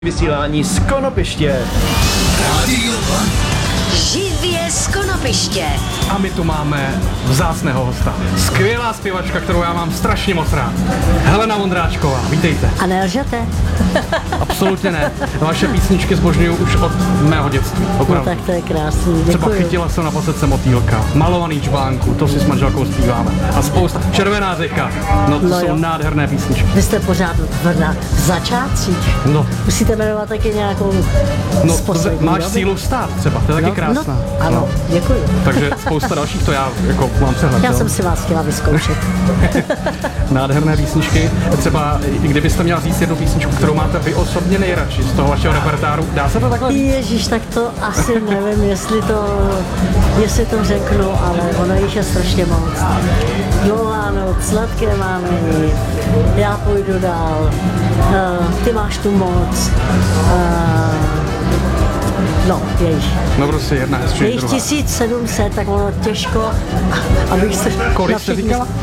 Vysílání z Konopiště. Živě z Konopiště. A my tu máme vzácného hosta. Skvělá zpěvačka, kterou já mám strašně moc rád. Helena Vondráčková, vítejte. A nelžete? Absolutně ne. Vaše písničky zbožňuju už od mého dětství. Opravdu. No tak to je krásný, děkuji. Třeba Chytila jsem na posledce motýlka, Malovaný čbánku, to si s manželkou zpíváme. A spousta. Červená řeka, no to jsou nádherné písničky. Vy jste pořád v začátcích. No. Musíte jmenovat taky nějakou No, z poslední máš doby. sílu vstát třeba, to je taky krásná. No, ano, děkuji. Takže spousta dalších, to já jako mám přehled. Já jo. jsem si vás chtěla vyzkoušet. Nádherné písničky. Třeba kdybyste měla říct jednu písničku, kterou máte vy osobně nejradši z toho vašeho repertoáru, dá se to takhle říct? Ježíš, tak to asi nevím, jestli to řeknu, ale ono jich je strašně moc. Dlouhá noc, sladké mámení, já půjdu dál, ty máš tu moc, no, jejich. No prostě jedna hezčí, Jejich druhá. 1700, tak ono těžko, abych se... Kolik na jste všechny- říkala?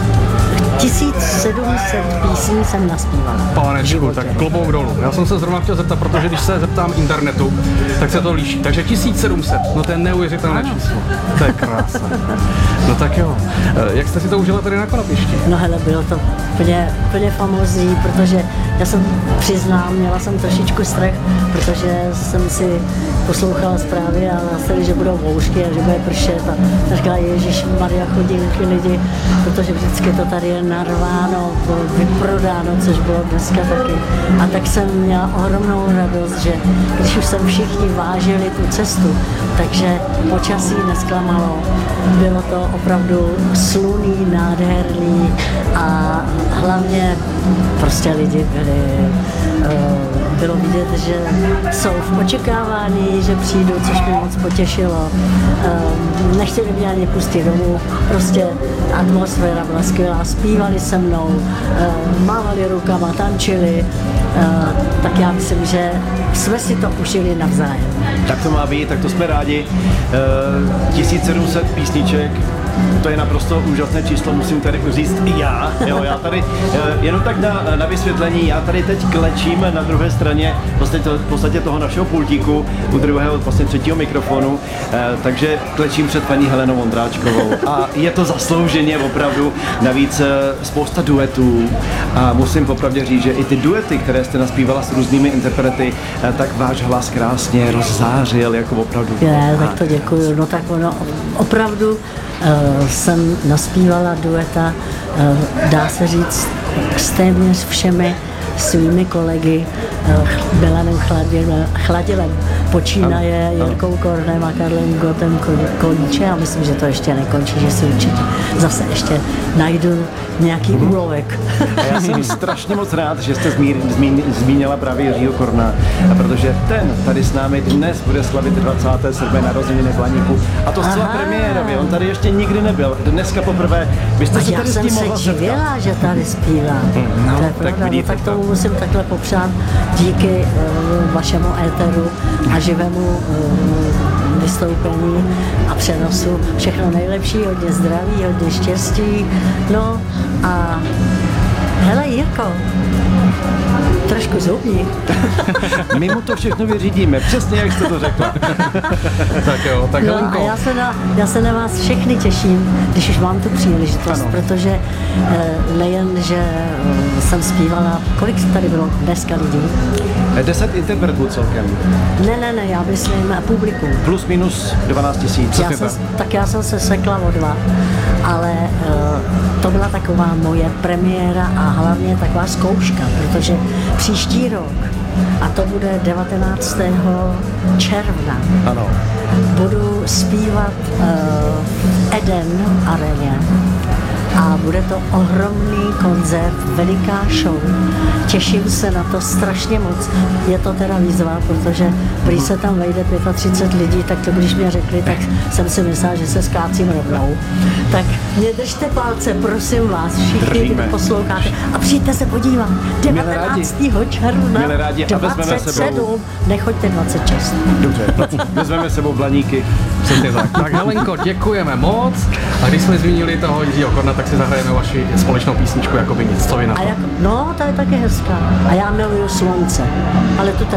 1700 písní jsem naspívala. Panečku, tak klobouk dolů. Já jsem se zrovna chtěl zeptat, protože když se zeptám internetu, tak se to liší. Takže 1700, no to je neuvěřitelné číslo. To je krásné. No tak jo. Jak jste si to užila tady na Konopišti? No hele, bylo to úplně famózní, protože já jsem přiznám, měla jsem trošičku strach, protože jsem si poslouchala zprávy a následně, že budou bouřky a že bude pršet a říkala, Ježíš Maria, chodí ty lidi, protože vždycky to tady je narváno, vyprodáno, což bylo dneska taky. A tak jsem měla ohromnou radost, že když už jsem všichni vážili tu cestu, takže počasí nesklamalo, bylo to opravdu slunný, nádherný a hlavně prostě lidi bylo vidět, že jsou v očekávání, že přijdu, což mě moc potěšilo. Nechtěli mě ani pustit domů, prostě atmosféra byla skvělá, zpívali se mnou, mávali rukama, tančili, tak já myslím, že jsme si to užili navzájem. Tak to má být, tak to jsme rádi. 1700 písniček, to je naprosto úžasné číslo, musím tady říct i já. Jo, já tady, jenom tak na vysvětlení, já tady teď klečím na druhé straně v podstatě toho našeho pultíku, u druhého, vlastně třetího mikrofonu, takže klečím před paní Helenou Vondráčkovou a je to zaslouženě opravdu, navíc spousta duetů a musím popravdě říct, že i ty duety, které jste naspívala s různými interprety, tak váš hlas krásně rozzářil, jako opravdu. Tak to děkuju, no tak ono opravdu jsem naspívala dueta, dá se říct, s téměř všemi svými kolegy, Milanem Chladilem, počínaje Jirkou Kornem a Karlem Gottem končí a myslím, že to ještě nekončí, že si určitě zase ještě najdu nějaký úlovek. A já jsem strašně moc rád, že jste zmínila právě Jiřího Korna, protože ten tady s námi dnes bude slavit 27. narozeniny v Blaníku. A to zcela premiérově, on tady ještě nikdy nebyl. Dneska poprvé, vy jste se já tady s jsem tím se mohla setkat. divila, že tady zpívá. No, to je tak pravda, vidíte tak to. tomu musím takhle popřát díky vašemu éteru a živému vystoupení a přenosu. Všechno nejlepší, hodně zdraví, hodně štěstí. No a hele Jirko, trošku zubní. My mu to všechno vyřídíme, přesně jak jste to řekla. Tak jo, tak No Helenko. a já se na vás všechny těším, když už mám tu příležitost, Ano. protože nejen, že jsem zpívala, kolik tady bylo dneska lidí? 10 interpretů celkem, Ne, já myslím publikum. plus minus 12 000. Já jsem se sekla o 2, ale to byla taková moje premiéra a hlavně taková zkouška, protože příští rok, a to bude 19. června, Ano. budu zpívat v Eden areně a bude to ohromný koncert, veliká show. Těším se na to strašně moc. Je to teda výzva, protože prý se tam vejde 35 lidí, tak to když mě řekli, tak jsem si myslela, že se skácím rovnou. Tak mě držte palce, prosím vás, všichni, kdo posloucháte. A přijďte se podívat. 19. června, Milé rádi, a vezmeme sebou. 27, nechoďte 26. Dobře, vezmeme sebou Blaníky. Přesně tak. Tak Helenko, děkujeme moc. A když jsme zmínili toho Jiřího Korna, tak si zahrajeme vaši společnou písničku Jakoby nic, co vy na to? No, to je taky hezká. A já miluju slunce, ale to